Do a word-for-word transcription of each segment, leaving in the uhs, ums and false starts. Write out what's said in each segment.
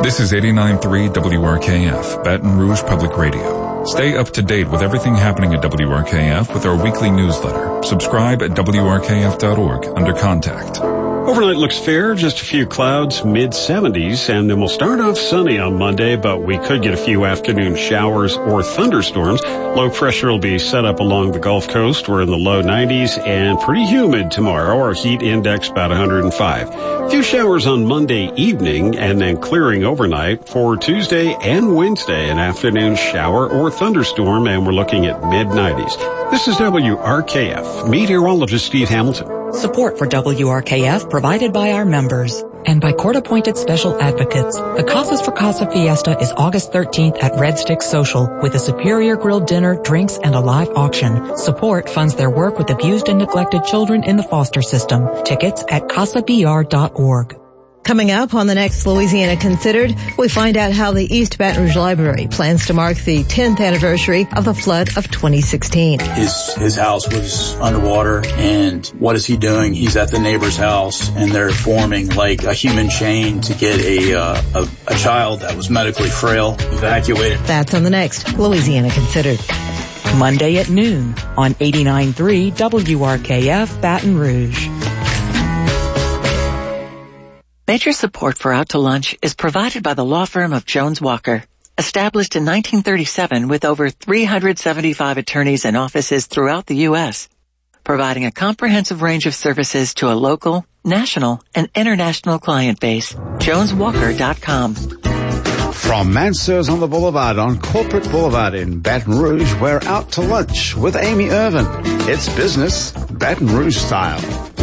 This is eighty-nine point three W R K F, Baton Rouge Public Radio. Stay up to date with everything happening at W R K F with our weekly newsletter. Subscribe at W R K F dot org under Contact. Overnight looks fair, just a few clouds, mid seventies, and then we'll start off sunny on Monday, but we could get a few afternoon showers or thunderstorms. Low pressure will be set up along the Gulf Coast. We're in the low nineties and pretty humid tomorrow. Our heat index about one hundred five. A few showers on Monday evening and then clearing overnight. For Tuesday and Wednesday, an afternoon shower or thunderstorm, and we're looking at mid nineties. This is W R K F. Meteorologist Steve Hamilton. Support for W R K F provided by our members and by court-appointed special advocates. The Casas for Casa Fiesta is August thirteenth at Red Stick Social with a superior grilled dinner, drinks, and a live auction. Support funds their work with abused and neglected children in the foster system. Tickets at casa b r dot org. Coming up on the next Louisiana Considered, we find out how the East Baton Rouge Library plans to mark the tenth anniversary of the flood of twenty sixteen. His his house was underwater, and what is he doing? He's at the neighbor's house, and they're forming like a human chain to get a uh, a, a child that was medically frail evacuated. That's on the next Louisiana Considered. Monday at noon on eighty-nine point three W R K F Baton Rouge. Major support for Out to Lunch is provided by the law firm of Jones Walker. Established in nineteen thirty-seven with over three hundred seventy-five attorneys and offices throughout the U S, providing a comprehensive range of services to a local, national, and international client base. jones walker dot com. From Mansur's on the Boulevard on Corporate Boulevard in Baton Rouge, we're Out to Lunch with Amy Irvin. It's business, Baton Rouge style.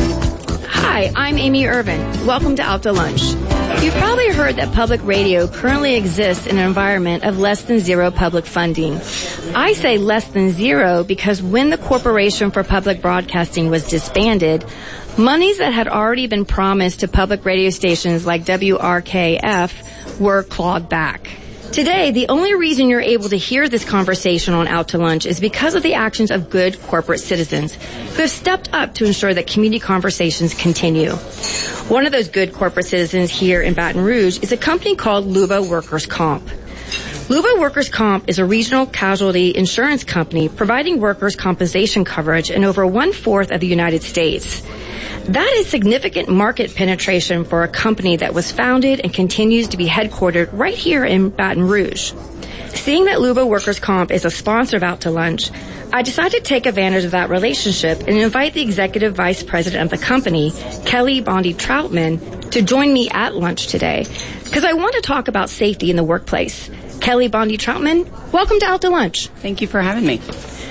Hi, I'm Amy Irvin. Welcome to Out to Lunch. You've probably heard that public radio currently exists in an environment of less than zero public funding. I say less than zero because when the Corporation for Public Broadcasting was disbanded, monies that had already been promised to public radio stations like W R K F were clawed back. Today, the only reason you're able to hear this conversation on Out to Lunch is because of the actions of good corporate citizens who have stepped up to ensure that community conversations continue. One of those good corporate citizens here in Baton Rouge is a company called Luba Workers Comp. Luba Workers Comp is a regional casualty insurance company providing workers' compensation coverage in over one-fourth of the United States. That is significant market penetration for a company that was founded and continues to be headquartered right here in Baton Rouge. Seeing that Luba Workers Comp is a sponsor of Out to Lunch, I decided to take advantage of that relationship and invite the executive vice president of the company, Kelly Bondi Troutman, to join me at lunch today because I want to talk about safety in the workplace. Kelly Bondi Troutman, welcome to Out to Lunch. Thank you for having me.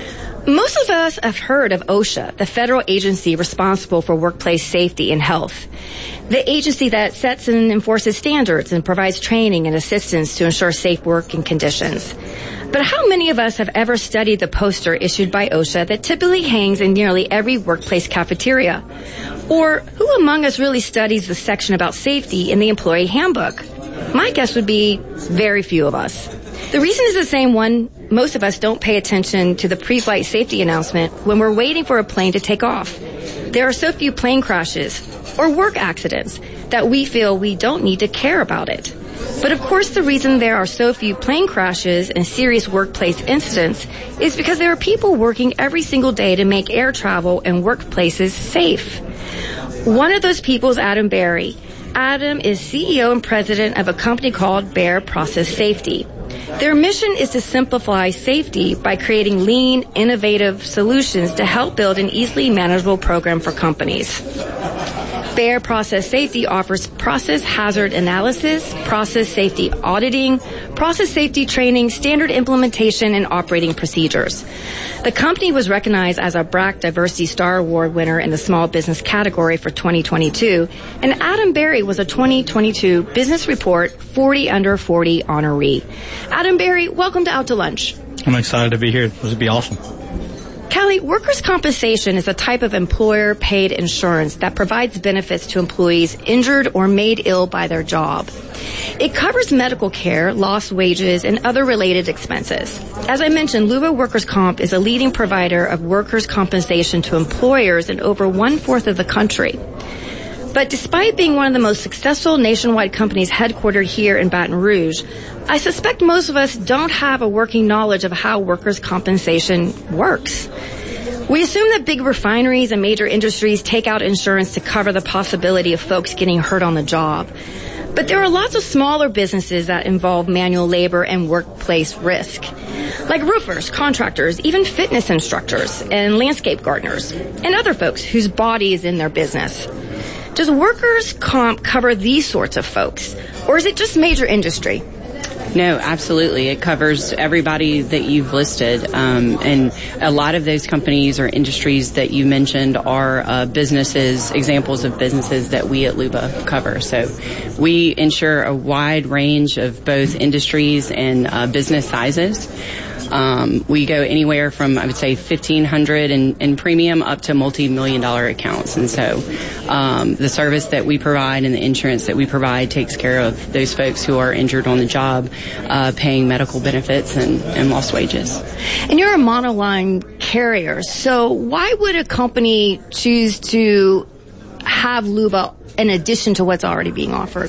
Most of us have heard of OSHA, the federal agency responsible for workplace safety and health. The agency that sets and enforces standards and provides training and assistance to ensure safe working conditions. But how many of us have ever studied the poster issued by OSHA that typically hangs in nearly every workplace cafeteria? Or who among us really studies the section about safety in the employee handbook? My guess would be very few of us. The reason is the same one. Most of us don't pay attention to the pre-flight safety announcement when we're waiting for a plane to take off. There are so few plane crashes or work accidents that we feel we don't need to care about it. But of course, the reason there are so few plane crashes and serious workplace incidents is because there are people working every single day to make air travel and workplaces safe. One of those people is Adam Berry. Adam is C E O and president of a company called Bear Process Safety. Their mission is to simplify safety by creating lean, innovative solutions to help build an easily manageable program for companies. Bear Process Safety offers process hazard analysis, process safety auditing, process safety training, standard implementation, and operating procedures. The company was recognized as a B R A C Diversity Star Award winner in the small business category for twenty twenty-two, and Adam Berry was a twenty twenty-two Business Report forty under forty honoree. Adam Berry, welcome to Out to Lunch. I'm excited to be here. This would be awesome. Kelly, workers' compensation is a type of employer-paid insurance that provides benefits to employees injured or made ill by their job. It covers medical care, lost wages, and other related expenses. As I mentioned, Luba Workers Comp is a leading provider of workers' compensation to employers in over one-fourth of the country. But despite being one of the most successful nationwide companies headquartered here in Baton Rouge, I suspect most of us don't have a working knowledge of how workers' compensation works. We assume that big refineries and major industries take out insurance to cover the possibility of folks getting hurt on the job. But there are lots of smaller businesses that involve manual labor and workplace risk, like roofers, contractors, even fitness instructors and landscape gardeners, and other folks whose body is in their business. Does workers' comp cover these sorts of folks, or is it just major industry? No, absolutely. It covers everybody that you've listed. Um, and a lot of those companies or industries that you mentioned are uh, businesses, examples of businesses that we at LUBA cover. So we insure a wide range of both industries and uh, business sizes. Um, we go anywhere from, I would say, fifteen hundred in, in premium up to multi-million dollar accounts. And so um, the service that we provide and the insurance that we provide takes care of those folks who are injured on the job, uh, paying medical benefits and, and lost wages. And you're a monoline carrier, so why would a company choose to have LUBA in addition to what's already being offered?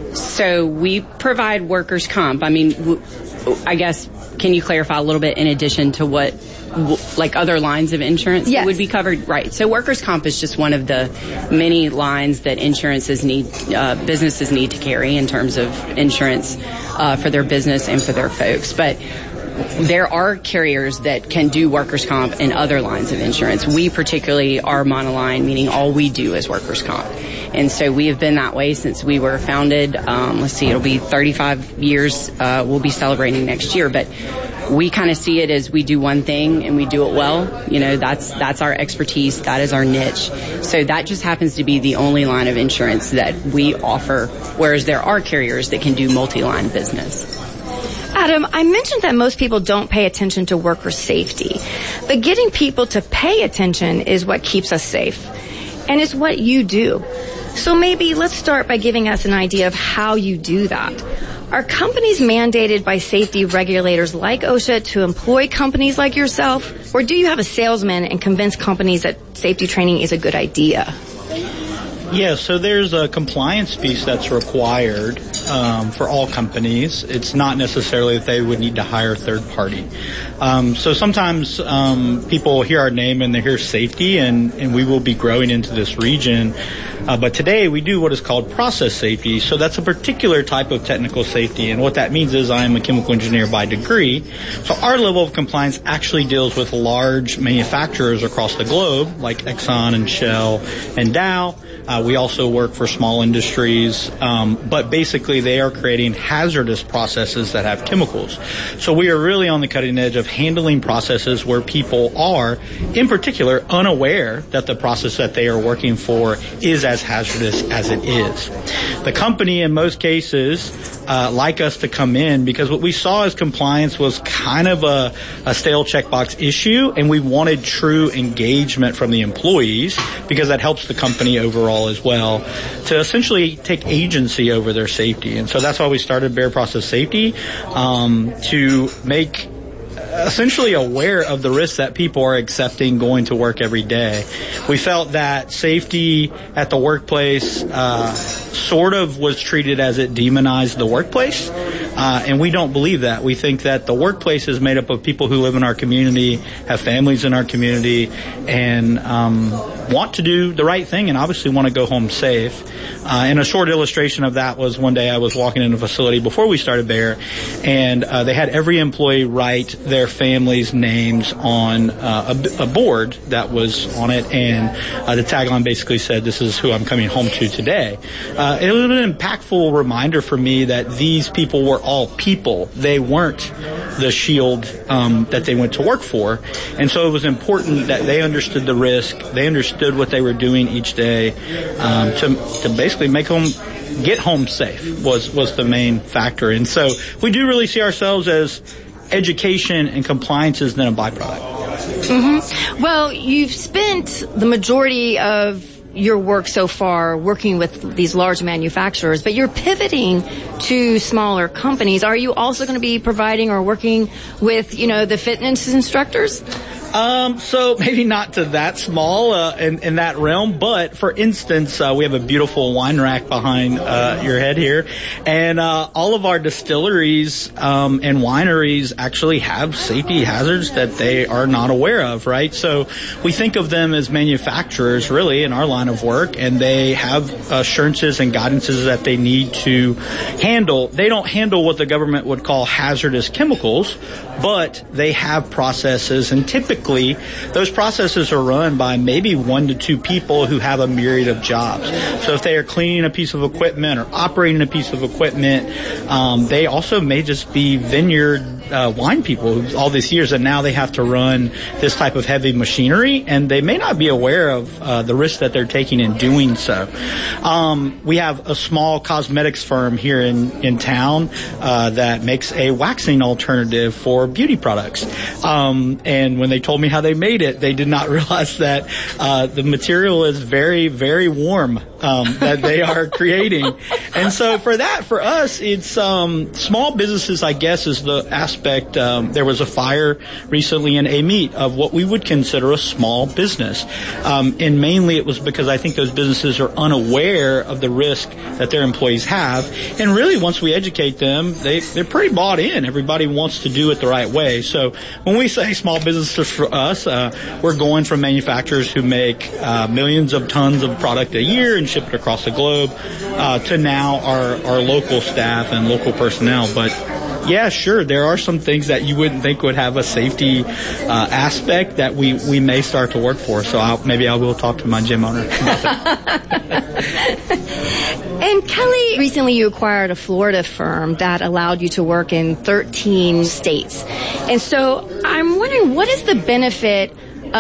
So we provide workers' comp. I mean, w- I guess, can you clarify a little bit in addition to what, like other lines of insurance yes. that would be covered? Right. So workers' comp is just one of the many lines that insurances need, uh, businesses need to carry in terms of insurance, uh, for their business and for their folks. But there are carriers that can do workers' comp in other lines of insurance. We particularly are monoline, meaning all we do is workers' comp. And so we have been that way since we were founded. Um, let's see, it'll be thirty-five years. Uh, we'll be celebrating next year. But we kind of see it as we do one thing and we do it well. You know, that's that's our expertise. That is our niche. So that just happens to be the only line of insurance that we offer, whereas there are carriers that can do multi-line business. Adam, I mentioned that most people don't pay attention to worker safety, but getting people to pay attention is what keeps us safe, and it's what you do. So maybe let's start by giving us an idea of how you do that. Are companies mandated by safety regulators like OSHA to employ companies like yourself, or do you have a salesman and convince companies that safety training is a good idea? Yeah, so there's a compliance piece that's required um, for all companies. It's not necessarily that they would need to hire a third party. Um, so sometimes um, people hear our name and they hear safety, and, and we will be growing into this region. Uh, but today we do what is called process safety. So that's a particular type of technical safety. And what that means is I am a chemical engineer by degree. So our level of compliance actually deals with large manufacturers across the globe, like Exxon and Shell and Dow. Uh, we also work for small industries, um, but basically they are creating hazardous processes that have chemicals. So we are really on the cutting edge of handling processes where people are, in particular, unaware that the process that they are working for is as hazardous as it is. The company, in most cases, uh, like us to come in because what we saw as compliance was kind of a, a stale checkbox issue, and we wanted true engagement from the employees because that helps the company overall as well to essentially take agency over their safety. And so that's why we started Bare Process Safety, um, to make essentially aware of the risks that people are accepting going to work every day. We felt that safety at the workplace uh, sort of was treated as it demonized the workplace, uh, and we don't believe that. We think that the workplace is made up of people who live in our community, have families in our community, and um, want to do the right thing and obviously want to go home safe. Uh, and a short illustration of that was one day I was walking in a facility before we started Bare, and uh, they had every employee write their family's names on uh, a, a board that was on it, and uh, the tagline basically said, "This is who I'm coming home to today." Uh, it was an impactful reminder for me that these people were all people. They weren't the shield um, that they went to work for, and so it was important that they understood the risk, they understood what they were doing each day um, to to basically make them get home safe was was the main factor. And so we do really see ourselves as education and compliance is then a byproduct. Mm-hmm. Well, you've spent the majority of your work so far working with these large manufacturers, but you're pivoting to smaller companies. Are you also going to be providing or working with, you know, the fitness instructors? Um, so maybe not to that small uh, in, in that realm, but for instance, uh, we have a beautiful wine rack behind uh, your head here, and uh, all of our distilleries um, and wineries actually have safety hazards that they are not aware of, right? So we think of them as manufacturers, really, in our line of work, and they have assurances and guidances that they need to handle. They don't handle what the government would call hazardous chemicals, but they have processes, and typically those processes are run by maybe one to two people who have a myriad of jobs. So if they are cleaning a piece of equipment or operating a piece of equipment, um, they also may just be vineyard uh, wine people who all these years, and now they have to run this type of heavy machinery, and they may not be aware of uh, the risk that they're taking in doing so. Um, we have a small cosmetics firm here in, in town uh, that makes a waxing alternative for beauty products. Um, and when they told me how they made it, they did not realize that uh, the material is very, very warm um, that they are creating. And so for that, for us, it's um, small businesses, I guess, is the aspect. Um, there was a fire recently in Amite of what we would consider a small business. Um, and mainly it was because I think those businesses are unaware of the risk that their employees have. And really, once we educate them, they, they're pretty bought in. Everybody wants to do it the right way. So when we say small businesses for us, uh, we're going from manufacturers who make uh, millions of tons of product a year and ship it across the globe uh, to now our, our local staff and local personnel. But yeah, sure, there are some things that you wouldn't think would have a safety uh, aspect that we, we may start to work for. So I'll, maybe I will talk to my gym owner about that. And Kelly, recently you acquired a Florida firm that allowed you to work in thirteen states. And so I'm wondering, what is the benefit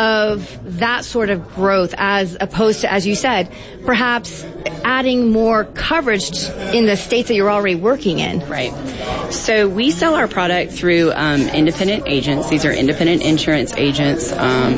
of that sort of growth as opposed to, as you said, perhaps adding more coverage in the states that you're already working in? Right. So we sell our product through um, independent agents. These are independent insurance agents. Um,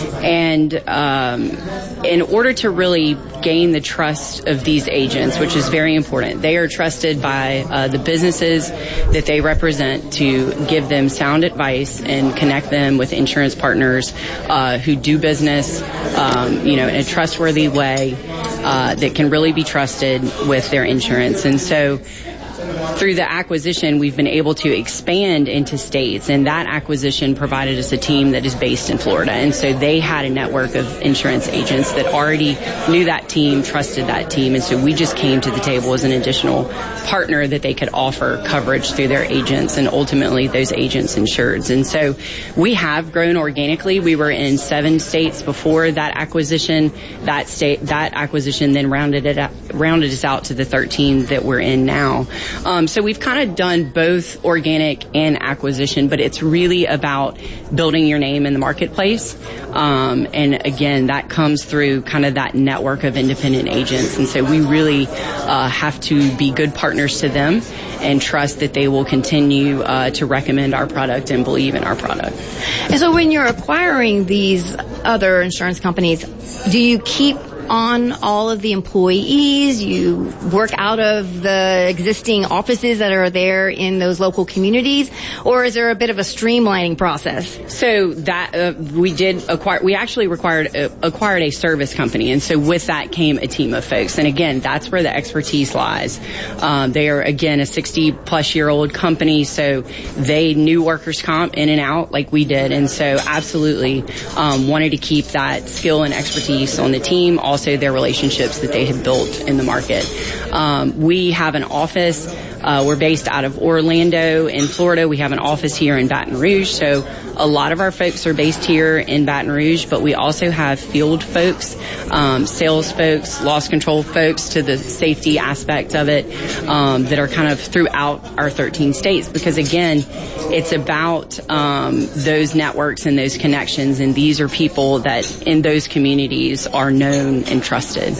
and um, in order to really gain the trust of these agents, which is very important, they are trusted by uh, the businesses that they represent to give them sound advice and connect them with insurance partners uh, who do business, um, you know, in a trustworthy way uh, that can really be trusted with their insurance. And so through the acquisition, we've been able to expand into states, and that acquisition provided us a team that is based in Florida. And so they had a network of insurance agents that already knew that team, trusted that team, and so we just came to the table as an additional partner that they could offer coverage through their agents and ultimately those agents' insureds. And so we have grown organically. We were in seven states before that acquisition. That state, that acquisition then rounded it out, rounded us out to the thirteen that we're in now. Um, so we've kind of done both organic and acquisition, but it's really about building your name in the marketplace. Um, and again, that comes through kind of that network of independent agents. And so we really uh, have to be good partners to them and trust that they will continue uh, to recommend our product and believe in our product. And so when you're acquiring these other insurance companies, do you keep on all of the employees? You work out of the existing offices that are there in those local communities, or is there a bit of a streamlining process? So that uh, we did acquire, we actually required uh, acquired a service company, and so with that came a team of folks. And again, that's where the expertise lies. Um, they are again a sixty plus year old company, so they knew workers' comp in and out like we did, and so absolutely um, wanted to keep that skill and expertise on the team. Also their relationships that they had built in the market. Um, we have an office. Uh, we're based out of Orlando in Florida. We have an office here in Baton Rouge. So a lot of our folks are based here in Baton Rouge, but we also have field folks, um, sales folks, loss control folks to the safety aspect of it, um, that are kind of throughout our thirteen states, because again, it's about, um, those networks and those connections. And these are people that in those communities are known and trusted.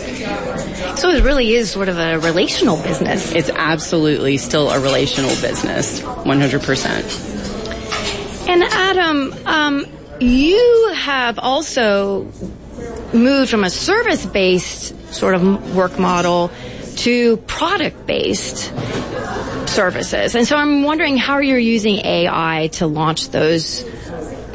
So it really is sort of a relational business. It's absolutely still a relational business, one hundred percent. And Adam, um, you have also moved from a service-based sort of work model to product-based services. And so I'm wondering how you're using A I to launch those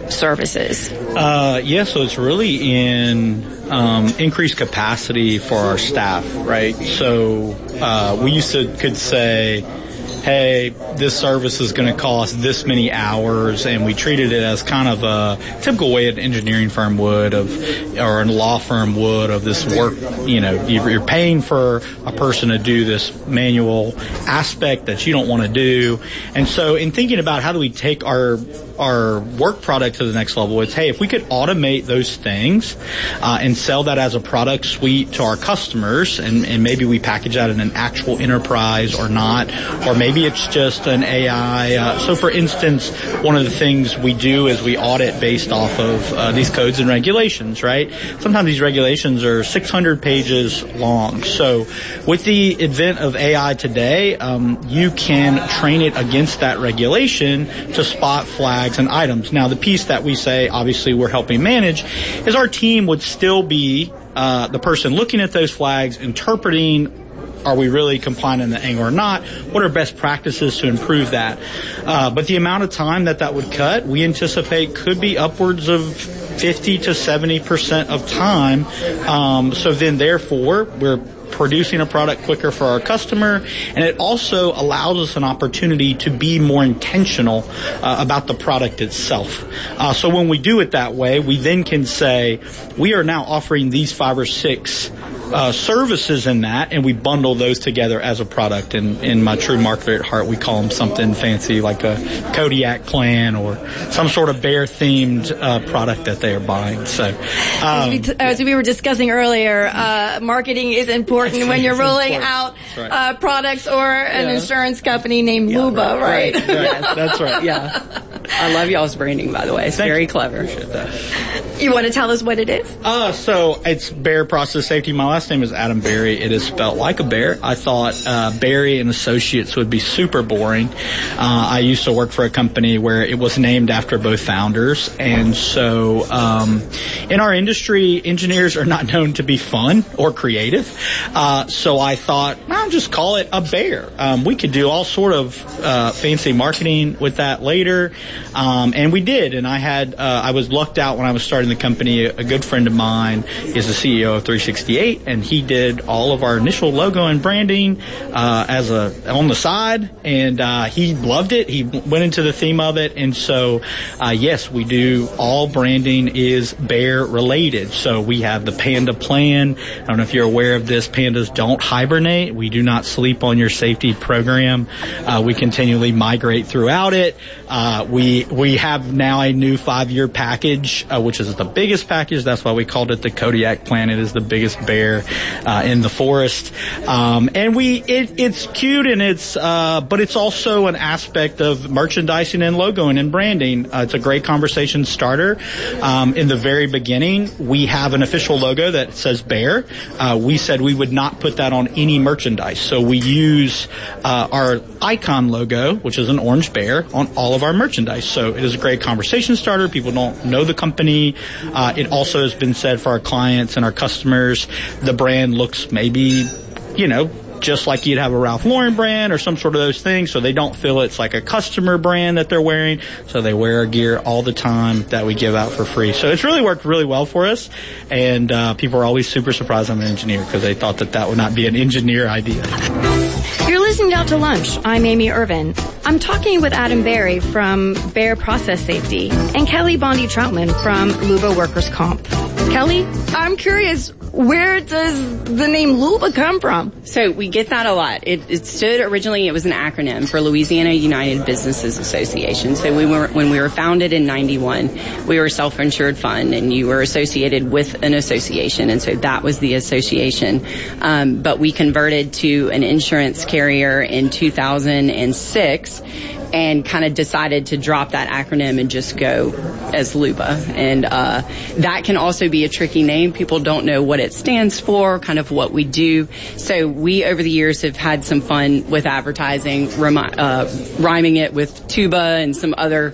services? Uh, yeah, so it's really in um, increased capacity for our staff, right? So uh, we used to could say, hey, this service is going to cost this many hours, and we treated it as kind of a typical way an engineering firm would, of, or a law firm would, of this work. You know, you're paying for a person to do this manual aspect that you don't want to do. And so in thinking about how do we take our our work product to the next level, it's, hey, if we could automate those things uh, and sell that as a product suite to our customers, and, and maybe we package that in an actual enterprise or not, or maybe it's just an A I. Uh, so, for instance, one of the things we do is we audit based off of uh, these codes and regulations, right? Sometimes these regulations are six hundred pages long. So with the advent of A I today, um, you can train it against that regulation to spot flags and items. Now, the piece that we say, obviously, we're helping manage is our team would still be uh, the person looking at those flags, interpreting, are we really compliant in the angle or not? What are best practices to improve that? Uh, but the amount of time that that would cut, we anticipate could be upwards of fifty to seventy percent of time. Um, so then, therefore, we're producing a product quicker for our customer, and it also allows us an opportunity to be more intentional uh, about the product itself. Uh, so when we do it that way, we then can say, we are now offering these five or six Uh, services in that, and we bundle those together as a product. And in my true marketer at heart, we call them something fancy like a Kodiak plan or some sort of bear-themed uh, product that they are buying. So, um, as, we t- as we were discussing earlier, uh, marketing is important when you're rolling out right. uh, products or an yeah. insurance company named yeah, Luba, right? Right, right. Yes, that's right. Yeah, I love y'all's branding, by the way. It's Thank very you. clever. Appreciate that. You want to tell us what it is? Uh, so it's Bear Process Safety. My last name is Adam Berry. It is spelled like a bear. I thought uh, Berry and Associates would be super boring. Uh, I used to work for a company where it was named after both founders. And so um, in our industry, engineers are not known to be fun or creative. Uh, so I thought, I'll just call it a bear. Um, we could do all sort of uh, fancy marketing with that later. Um, and we did. And I had, uh, I was lucked out when I was starting the company. A good friend of mine is the C E O of three sixty-eight, and he did all of our initial logo and branding uh, as a on the side, and uh, he loved it. He went into the theme of it, and so uh, yes, we do all branding is bear related. So we have the Panda plan. I don't know if you're aware of this. Pandas don't hibernate. We do not sleep on your safety program. Uh, we continually migrate throughout it. Uh, we we have now a new five-year package, uh, which is the biggest package. That's why we called it the Kodiak plan. It is the biggest bear uh, in the forest. Um, and we it, it's cute, and it's uh, but it's also an aspect of merchandising and logoing and branding. Uh, it's a great conversation starter. Um, in the very beginning, we have an official logo that says bear. Uh, we said we would not put that on any merchandise. So we use uh, our icon logo, which is an orange bear, on all of our merchandise. So it is a great conversation starter. People don't know the company. Uh, it also has been said for our clients and our customers, the brand looks maybe, you know, just like you'd have a Ralph Lauren brand or some sort of those things, so they don't feel it's like a customer brand that they're wearing, so they wear our gear all the time that we give out for free. So it's really worked really well for us, and uh, people are always super surprised I'm an engineer because they thought that that would not be an engineer idea. You're listening to Out to Lunch. I'm Amy Irvin. I'm talking with Adam Berry from Bear Process Safety and Kelly Bondi Troutman from Luba Workers Comp. Kelly, I'm curious, where does the name Luba come from? So we get that a lot. It, it stood originally, it was an acronym for Louisiana United Businesses Association. So we were, when we were founded in ninety-one, we were a self-insured fund, and you were associated with an association, and so that was the association. Um, but we converted to an insurance carrier in two thousand six. And kind of decided to drop that acronym and just go as Luba. And uh, that can also be a tricky name. People don't know what it stands for, kind of what we do. So we, over the years, have had some fun with advertising, remi- uh, rhyming it with tuba and some other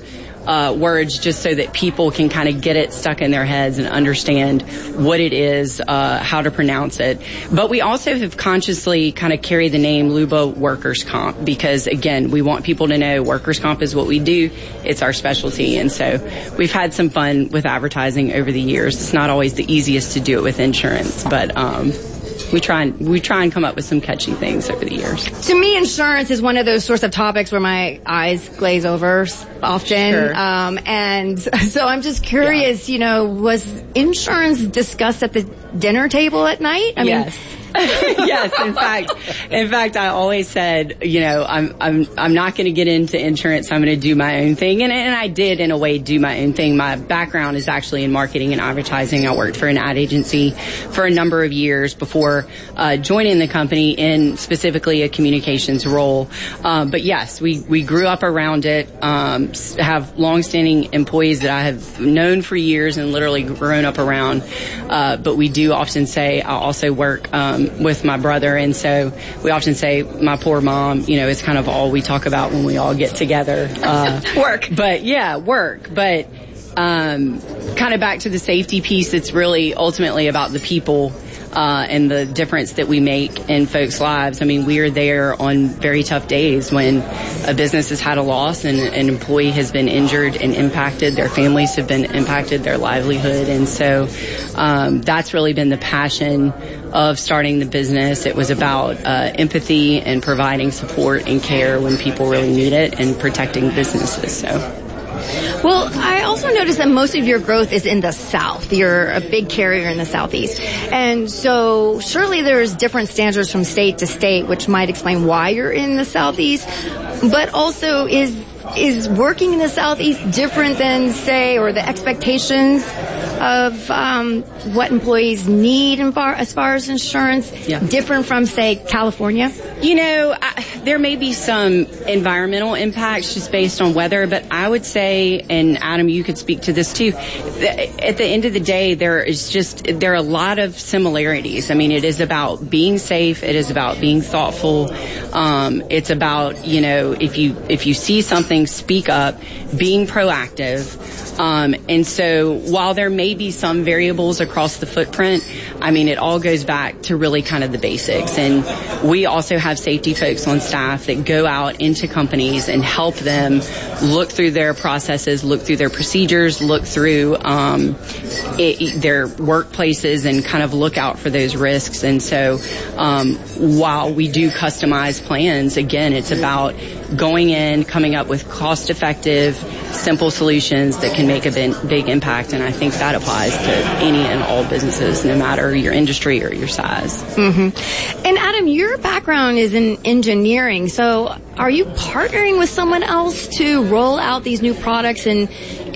uh, words just so that people can kind of get it stuck in their heads and understand what it is, uh, how to pronounce it. But we also have consciously kind of carried the name Luba Workers' Comp because, again, we want people to know workers' comp is what we do. It's our specialty. And so we've had some fun with advertising over the years. It's not always the easiest to do it with insurance, but um, we try and we try and come up with some catchy things over the years. To me, insurance is one of those sorts of topics where my eyes glaze over often. Sure. Um, and so I'm just curious, yeah. you know, was insurance discussed at the dinner table at night? I yes. mean, yes, in fact, in fact, I always said, you know, I'm, I'm, I'm not going to get into insurance. I'm going to do my own thing. And, and I did, in a way, do my own thing. My background is actually in marketing and advertising. I worked for an ad agency for a number of years before, uh, joining the company in specifically a communications role. Um, but yes, we, we grew up around it, um, have longstanding employees that I have known for years and literally grown up around. Uh, but we do often say I also work, um, with my brother, and so we often say my poor mom, you know, it's kind of all we talk about when we all get together. Uh, work. But yeah, work. But um, kind of back to the safety piece, it's really ultimately about the people uh, and the difference that we make in folks' lives. I mean, we are there on very tough days when a business has had a loss and an employee has been injured and impacted. Their families have been impacted, their livelihood. And so um, that's really been the passion of starting the business. It was about uh, empathy and providing support and care when people really need it and protecting businesses. So. Well, I also noticed that most of your growth is in the South. You're a big carrier in the Southeast. And so surely there's different standards from state to state, which might explain why you're in the Southeast. But also, is is working in the Southeast different than, say, or the expectations of um, what employees need in far, as far as insurance, yeah. different from, say, California? You know, I, there may be some environmental impacts just based on weather, but I would say, and Adam, you could speak to this too, at the end of the day, there is just, there are a lot of similarities. I mean, it is about being safe. It is about being thoughtful. Um, it's about, you know, if you, if you see something, speak up, being proactive. Um, and so while there may be some variables across the footprint, I mean, it all goes back to really kind of the basics. And we also have safety folks on staff that go out into companies and help them look through their processes, look through their procedures, look through um, it, their workplaces and kind of look out for those risks. And so um, while we do customize plans, again, it's about going in, coming up with cost-effective, simple solutions that can make a big impact, and I think that applies to any and all businesses, no matter your industry or your size. Mm-hmm. And Adam, your background is in engineering, so are you partnering with someone else to roll out these new products and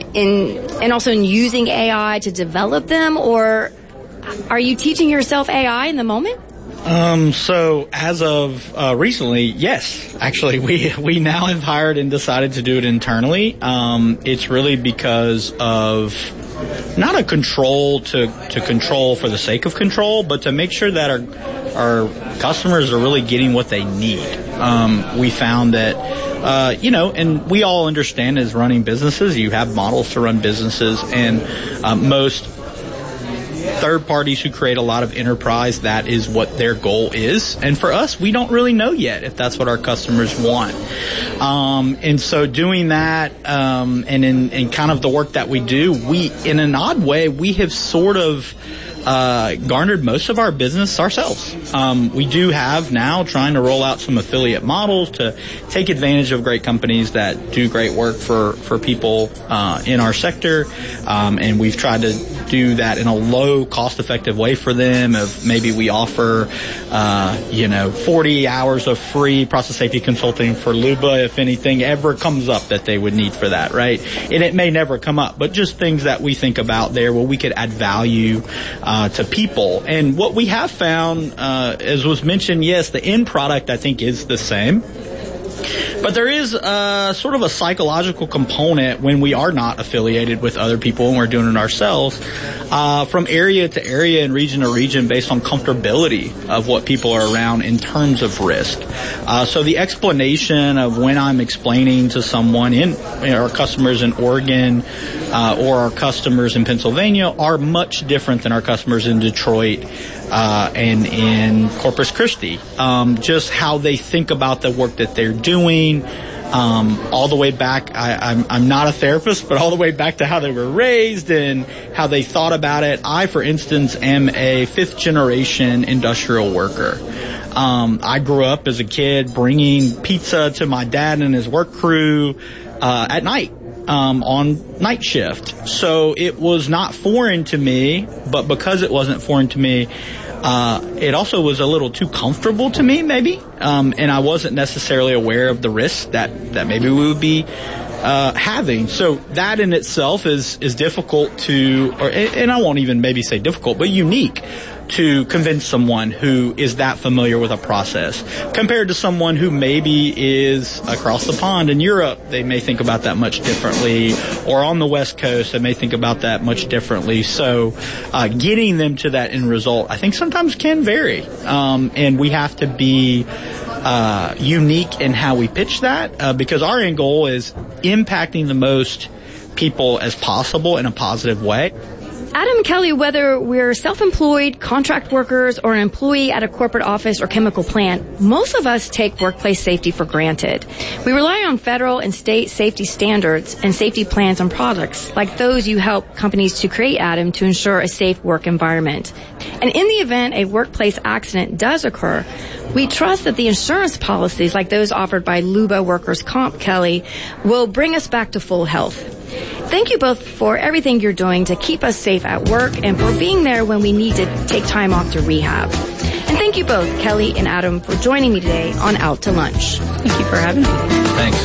in and also in using A I to develop them, or are you teaching yourself A I in the moment? Um, so as of uh, recently, yes, actually, we we now have hired and decided to do it internally. Um, it's really because of not a control to, to control for the sake of control, but to make sure that our our customers are really getting what they need. Um, we found that, uh, you know, and we all understand as running businesses, you have models to run businesses, and uh, most third parties who create a lot of enterprise, that is what their goal is. And for us, we don't really know yet if that's what our customers want. Um, and so doing that, um, and in, in kind of the work that we do, we, in an odd way, we have sort of Uh, garnered most of our business ourselves. Um, we do have now trying to roll out some affiliate models to take advantage of great companies that do great work for, for people uh, in our sector. Um, and we've tried to do that in a low cost-effective way for them. Of maybe we offer, uh, you know, forty hours of free process safety consulting for Luba if anything ever comes up that they would need for that, right? And it may never come up, but just things that we think about there where we could add value Uh, to people. And what we have found, uh, as was mentioned, yes, the end product I think is the same. But there is uh, sort of a psychological component when we are not affiliated with other people and we're doing it ourselves, uh, from area to area and region to region based on comfortability of what people are around in terms of risk. Uh, so the explanation of when I'm explaining to someone in, you know, our customers in Oregon uh, or our customers in Pennsylvania are much different than our customers in Detroit uh, and in Corpus Christi. Um, just how they think about the work that they're doing. Um, all the way back, I, I'm, I'm not a therapist, but all the way back to how they were raised and how they thought about it. I, for instance, am a fifth generation industrial worker. Um, I grew up as a kid bringing pizza to my dad and his work crew, uh, at night, um, on night shift. So it was not foreign to me, but because it wasn't foreign to me, Uh, it also was a little too comfortable to me, maybe, um, and I wasn't necessarily aware of the risks that, that maybe we would be uh, having. So that in itself is is difficult to, or and I won't even maybe say difficult, but unique to convince someone who is that familiar with a process compared to someone who maybe is across the pond in Europe. They may think about that much differently, or on the West Coast, they may think about that much differently. So uh, getting them to that end result, I think sometimes can vary, um, and we have to be uh, unique in how we pitch that uh, because our end goal is impacting the most people as possible in a positive way. Adam Kelly, whether we're self-employed, contract workers, or an employee at a corporate office or chemical plant, most of us take workplace safety for granted. We rely on federal and state safety standards and safety plans and products like those you help companies to create, Adam, to ensure a safe work environment. And in the event a workplace accident does occur, we trust that the insurance policies like those offered by Luba Workers Comp, Kelly, will bring us back to full health. Thank you both for everything you're doing to keep us safe at work and for being there when we need to take time off to rehab. And thank you both, Kelly and Adam, for joining me today on Out to Lunch. Thank you for having me. Thanks.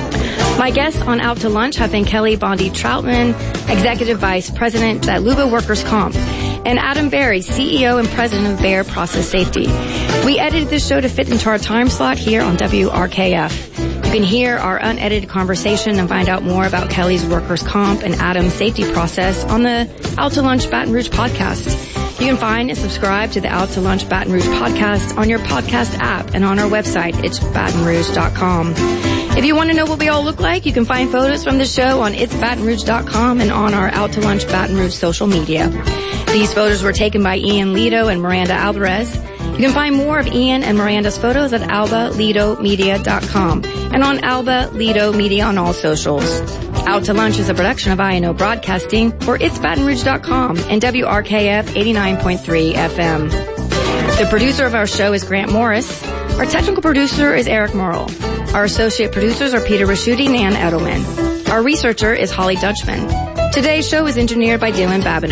My guests on Out to Lunch have been Kelly Bondi Troutman, Executive Vice President at Luba Workers Comp, and Adam Berry, C E O and President of Bayer Process Safety. We edited this show to fit into our time slot here on W R K F. You can hear our unedited conversation and find out more about Kelly's Workers Comp and Adam's safety process on the Out to Lunch Baton Rouge podcast. You can find and subscribe to the Out to Lunch Baton Rouge podcast on your podcast app and on our website, it's baton rouge dot com. If you want to know what we all look like, you can find photos from the show on its baton rouge dot com and on our Out to Lunch Baton Rouge social media. These photos were taken by Ian Lido and Miranda Alvarez. You can find more of Ian and Miranda's photos at alba lido media dot com and on Alba Lido Media on all socials. Out to Lunch is a production of I N O Broadcasting for its baton rouge dot com and W R K F eighty-nine point three F M. The producer of our show is Grant Morris. Our technical producer is Eric Merle. Our associate producers are Peter Raschuti and Ann Edelman. Our researcher is Holly Dutchman. Today's show is engineered by Dylan Babin.